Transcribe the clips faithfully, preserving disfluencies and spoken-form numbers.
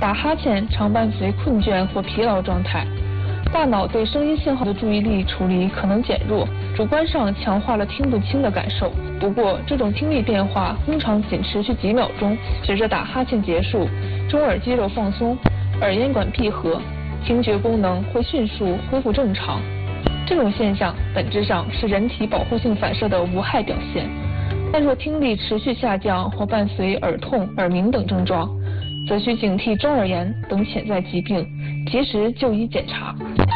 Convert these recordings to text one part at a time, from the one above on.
打哈欠常伴随困倦或疲劳状态。大脑对声音信号的注意力处理可能减弱，主观上强化了听不清的感受。不过，这种听力变化通常仅持续几秒钟，随着打哈欠结束，中耳肌肉放松，耳咽管闭合，听觉功能会迅速恢复正常。这种现象本质上是人体保护性反射的无害表现。但若听力持续下降或伴随耳痛、耳鸣等症状，则需警惕中耳炎等潜在疾病，及时就医检查。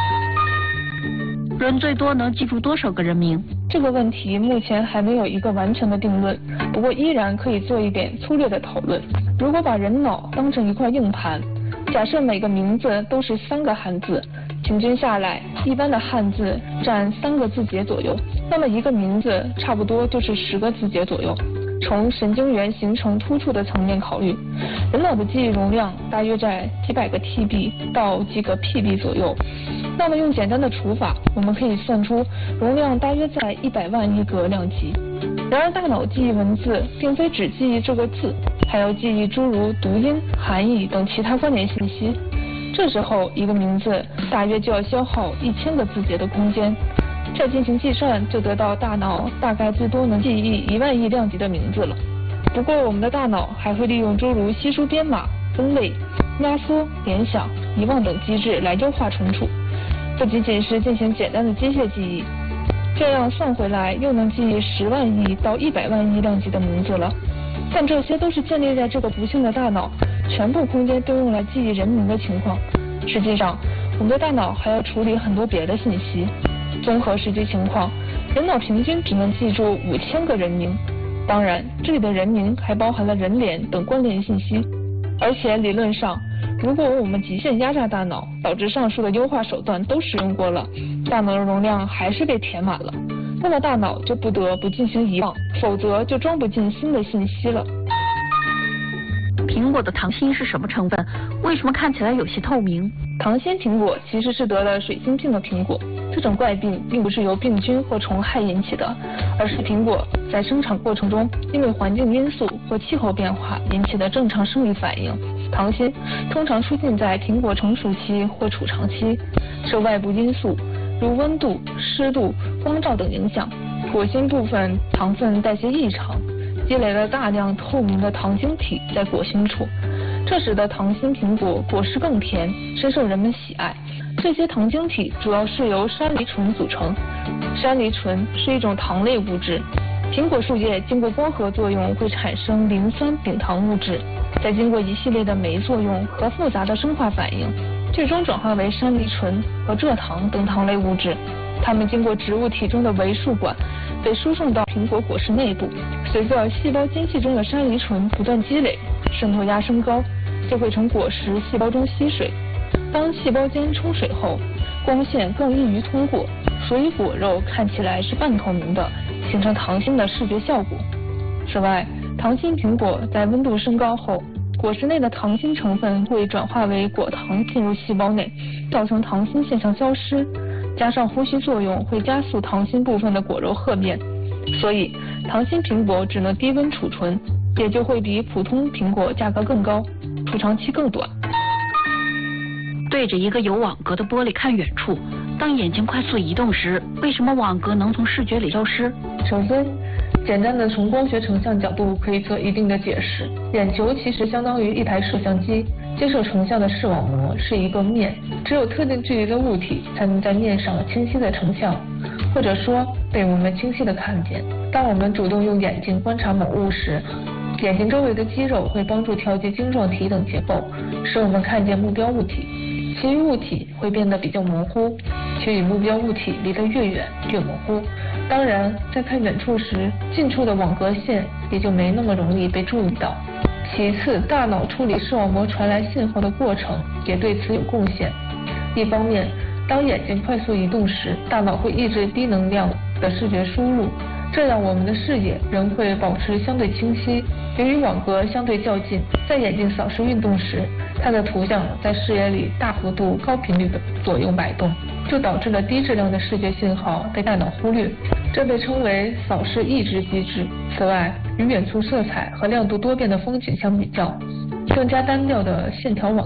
人最多能记住多少个人名？ 这个问题目前还没有一个完全的定论，不过依然可以做一点粗略的讨论。如果把人脑当成一块硬盘，假设每个名字都是三个汉字，平均下来，一般的汉字占三个字节左右，那么一个名字差不多就是十个字节左右。从神经元形成突触的层面考虑，人脑的记忆容量大约在几百个 T B 到几个 P B 左右。那么用简单的除法，我们可以算出容量大约在一百万亿个量级。然而大脑记忆文字并非只记忆这个字，还要记忆诸如读音、含义等其他关联信息。这时候一个名字大约就要消耗一千个字节的空间。再进行计算，就得到大脑大概最多能记忆一万亿量级的名字了。不过我们的大脑还会利用诸如稀疏编码、分类、压缩、联想、遗忘等机制来优化存储，不仅仅是进行简单的机械记忆，这样算回来又能记忆十万亿到一百万亿量级的名字了。但这些都是建立在这个不幸的大脑全部空间都用来记忆人名的情况。实际上，我们的大脑还要处理很多别的信息。综合实际情况，人脑平均只能记住五千个人名，当然这里的人名还包含了人脸等关联信息。而且理论上，如果我们极限压榨大脑，导致上述的优化手段都使用过了，大脑的容量还是被填满了，那么大脑就不得不进行遗忘，否则就装不进新的信息了。 苹果的糖心是什么成分？为什么看起来有些透明？ 糖心苹果其实是得了水晶病的苹果，这种怪病并不是由病菌或虫害引起的，而是苹果在生长过程中因为环境因素或气候变化引起的正常生理反应。糖心通常出现在苹果成熟期或储藏期，受外部因素如温度、湿度、光照等影响，果心部分糖分代谢异常，积累了大量透明的糖晶体在果心处，这使得糖心苹果果实更甜，深受人们喜爱。这些糖晶体主要是由山梨醇组成，山梨醇是一种糖类物质。苹果树叶经过光合作用会产生磷酸丙糖物质，再经过一系列的酶作用和复杂的生化反应，最终转化为山梨醇和蔗糖等糖类物质。它们经过植物体中的维束管被输送到苹果果实内部，随着细胞间隙中的山梨醇不断积累，渗透压升高，就会从果实细胞中吸水。当细胞间充水后，光线更易于通过，所以果肉看起来是半透明的，形成糖心的视觉效果。此外，糖心苹果在温度升高后，果实内的糖心成分会转化为果糖进入细胞内，造成糖心现象消失。加上呼吸作用会加速糖心部分的果肉褐变，所以糖心苹果只能低温储存，也就会比普通苹果价格更高，储藏期更短。 对着一个有网格的玻璃看远处，当眼睛快速移动时，为什么网格能从视觉里消失？ 首先，简单的从光学成像角度可以做一定的解释。眼球其实相当于一台摄像机，接受成像的视网膜是一个面，只有特定距离的物体才能在面上清晰的成像，或者说被我们清晰的看见。当我们主动用眼睛观察某物时，眼睛周围的肌肉会帮助调节晶状体等结构，使我们看见目标物体，其余物体会变得比较模糊，且与目标物体离得越远越模糊。当然，在看远处时，近处的网格线也就没那么容易被注意到。其次，大脑处理视网膜传来信号的过程也对此有贡献。一方面，当眼睛快速移动时，大脑会抑制低能量的视觉输入，这样我们的视野仍会保持相对清晰。由于网格相对较近，在眼睛扫视运动时，它的图像在视野里大幅度、高频率的左右摆动，就导致了低质量的视觉信号被大脑忽略，这被称为扫视抑制机制。此外，与远处色彩和亮度多变的风景相比较，更加单调的线条网